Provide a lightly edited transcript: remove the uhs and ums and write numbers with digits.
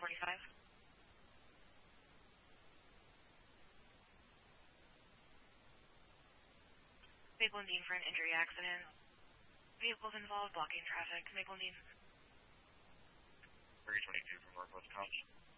1045. Maple and Dean for an injury accident. Vehicles involved blocking traffic. Maple and Dean. 322 from Northwest Coast.